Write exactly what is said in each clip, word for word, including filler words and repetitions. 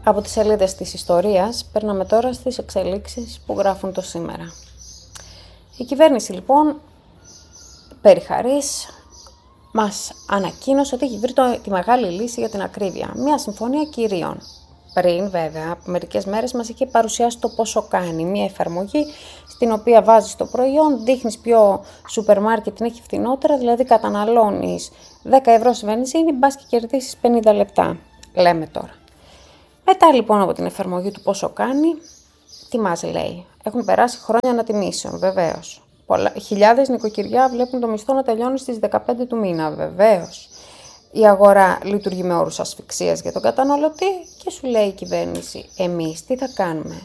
Από τις σελίδες της ιστορίας περνάμε τώρα στις εξελίξεις που γράφουν το σήμερα. Η κυβέρνηση λοιπόν περί χαρίς μας ανακοίνωσε ότι έχει βρει το, τη μεγάλη λύση για την ακρίβεια. Μια συμφωνία κυρίων. Πριν βέβαια από μερικές μέρες μας είχε παρουσιάσει το πόσο κάνει. Μια εφαρμογή στην οποία βάζεις το προϊόν, δείχνεις ποιο σούπερ μάρκετ την έχει φθηνότερα, δηλαδή καταναλώνεις δέκα ευρώ σε βενζίνη, μπας και κερδίσεις πενήντα λεπτά, λέμε τώρα. Μετά λοιπόν από την εφαρμογή του πόσο κάνει, τι μας λέει? Έχουν περάσει χρόνια ανατιμήσεων, βεβαίως. Πολλά, χιλιάδες νοικοκυριά βλέπουν το μισθό να τελειώνει στις δεκαπέντε του μήνα, βεβαίως. Η αγορά λειτουργεί με όρους ασφυξίας για τον καταναλωτή και σου λέει η κυβέρνηση, εμείς τι θα κάνουμε?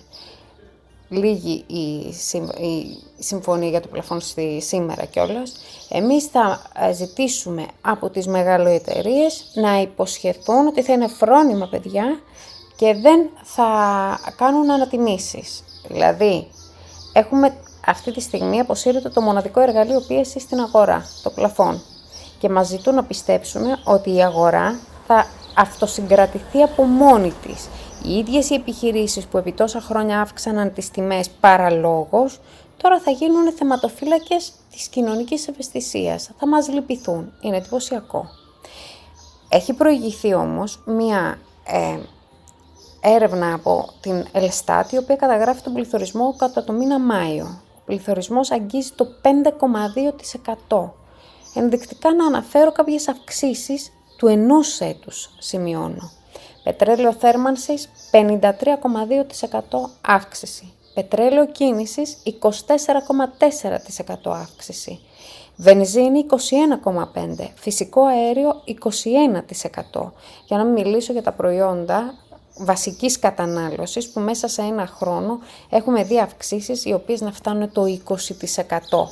Λίγη η, συμ, η συμφωνία για το πλαφόν στη, σήμερα κιόλας. Εμείς θα ζητήσουμε από τις μεγαλοεταιρείες να υποσχεθούν ότι θα είναι φρόνημα παιδιά και δεν θα κάνουν ανατιμήσεις. Δηλαδή, έχουμε αυτή τη στιγμή αποσύρεται το μοναδικό εργαλείο πίεσης στην αγορά, το πλαφόν. Και μας ζητούν να πιστέψουμε ότι η αγορά θα αυτοσυγκρατηθεί από μόνη της. Οι ίδιες οι επιχειρήσεις που επί τόσα χρόνια αύξαναν τις τιμές παραλόγως, τώρα θα γίνουν θεματοφύλακες της κοινωνικής ευαισθησίας. Θα μας λυπηθούν. Είναι εντυπωσιακό. Έχει προηγηθεί όμως μία ε, έρευνα από την Ελστάτ, η οποία καταγράφει τον πληθωρισμό κατά το μήνα Μάιο. Ο πληθωρισμός αγγίζει το πέντε κόμμα δύο τοις εκατό. Ενδεικτικά να αναφέρω κάποιες αυξήσεις του ενός έτους, σημειώνω. Πετρέλαιο θέρμανσης πενήντα τρία κόμμα δύο τοις εκατό αύξηση. Πετρέλαιο κίνησης είκοσι τέσσερα κόμμα τέσσερα τοις εκατό αύξηση. Βενζίνη είκοσι ένα κόμμα πέντε τοις εκατό. Φυσικό αέριο είκοσι ένα τοις εκατό. Για να μην μιλήσω για τα προϊόντα βασικής κατανάλωσης που μέσα σε ένα χρόνο έχουμε δει αυξήσεις οι οποίες να φτάνουν το είκοσι τοις εκατό.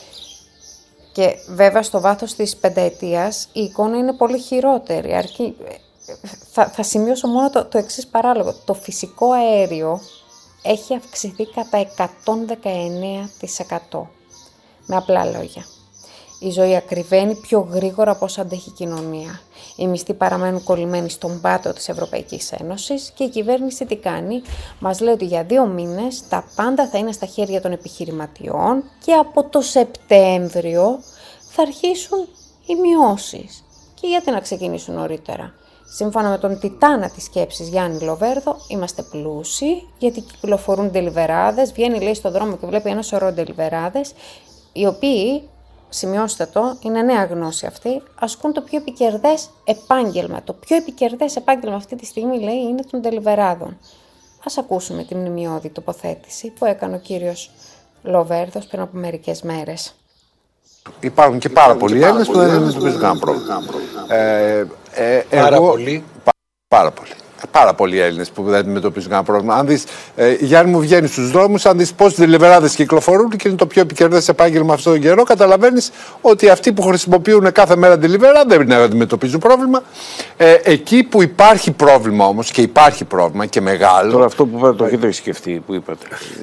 Και βέβαια στο βάθος της πενταετίας η εικόνα είναι πολύ χειρότερη. Αρκεί, θα, θα σημειώσω μόνο το, το εξής παράλογο. Το φυσικό αέριο έχει αυξηθεί κατά εκατόν δεκαεννέα τοις εκατό. Με απλά λόγια. Η ζωή ακριβένει πιο γρήγορα από όσο αντέχει η κοινωνία. Οι μισθοί παραμένουν κολλημένοι στον πάτο της Ευρωπαϊκής Ένωσης και η κυβέρνηση τι κάνει? Μας λέει ότι για δύο μήνες τα πάντα θα είναι στα χέρια των επιχειρηματιών και από το Σεπτέμβριο θα αρχίσουν οι μειώσεις. Και γιατί να ξεκινήσουν νωρίτερα? Σύμφωνα με τον τιτάνα της σκέψης Γιάννη Λοβέρδο, είμαστε πλούσιοι γιατί κυκλοφορούν ντελιβεράδες. Βγαίνει λέει στον δρόμο και βλέπει ένα σωρό ντελιβεράδες, οι οποίοι, σημειώστε το, είναι νέα γνώση αυτή, ασκούν το πιο επικερδές επάγγελμα. Το πιο επικερδές επάγγελμα αυτή τη στιγμή, λέει, είναι των τελιβεράδων. Ας ακούσουμε τη μνημειώδη τοποθέτηση που έκανε ο κύριος Λοβέρδος πριν από μερικές μέρες. Υπάρχουν και πάρα πολλοί Έλληνες που δεν αντιμετωπίζουν κανένα πρόβλημα. Ε, ε, πάρα εγώ, πολλοί. Πάρα πολλοί. Πάρα πολλοί Έλληνες που δεν αντιμετωπίζουν κανένα πρόβλημα. Αν δεις, ε, Γιάννη μου, βγαίνει στους δρόμους, αν δεις πόσοι τελιβεράδες κυκλοφορούν και είναι το πιο επικερδές επάγγελμα αυτόν τον καιρό, καταλαβαίνεις ότι αυτοί που χρησιμοποιούν κάθε μέρα τελιβερά δεν αντιμετωπίζουν πρόβλημα. Ε, εκεί που υπάρχει πρόβλημα όμως, και υπάρχει πρόβλημα και μεγάλο. Τώρα αυτό που είπατε το έχετε σκεφτεί, που είπατε.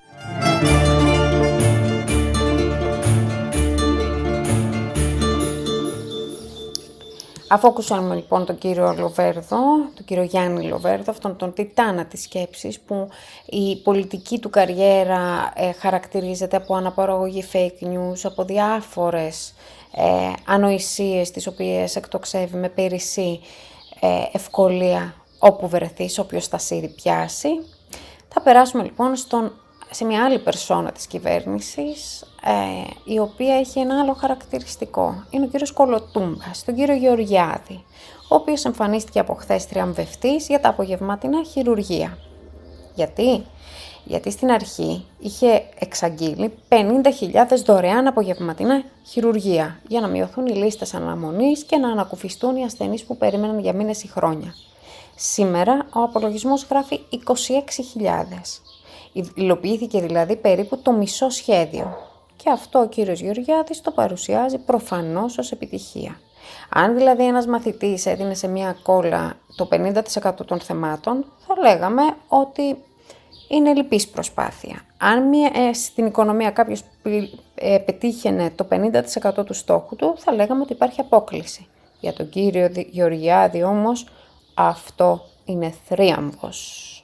Αφού ακούσαμε λοιπόν τον κύριο Λοβέρδο, τον κύριο Γιάννη Λοβέρδο, αυτόν τον τιτάνα της σκέψης, που η πολιτική του καριέρα ε, χαρακτηρίζεται από αναπαραγωγή fake news, από διάφορες ε, ανοησίες τις οποίες εκτοξεύει με περισσή ε, ευκολία όπου βρεθείς, όποιος τα σύρει πιάσει. Θα περάσουμε λοιπόν στον, σε μια άλλη περσόνα της κυβέρνησης, ε, η οποία έχει ένα άλλο χαρακτηριστικό. Είναι ο κύριος Κολοτούμπας, τον κύριο Γεωργιάδη, ο οποίος εμφανίστηκε από χθες τριαμβευτής για τα απογευματινά χειρουργία. Γιατί? Γιατί στην αρχή είχε εξαγγείλει πενήντα χιλιάδες δωρεάν απογευματινά χειρουργία, για να μειωθούν οι λίστες αναμονής και να ανακουφιστούν οι ασθενείς που περίμεναν για μήνες ή χρόνια. Σήμερα ο απολογισμός γράφει είκοσι έξι χιλιάδες. Υλοποιήθηκε δηλαδή περίπου το μισό σχέδιο. Και αυτό ο κύριος Γεωργιάδης το παρουσιάζει προφανώς ως επιτυχία. Αν δηλαδή ένας μαθητής έδινε σε μια κόλλα το πενήντα τοις εκατό των θεμάτων, θα λέγαμε ότι είναι λυπής προσπάθεια. Αν μια, ε, στην οικονομία κάποιος ε, πετύχαινε το πενήντα τοις εκατό του στόχου του, θα λέγαμε ότι υπάρχει απόκλιση. Για τον κύριο Γεωργιάδη όμως αυτό είναι θρίαμβος.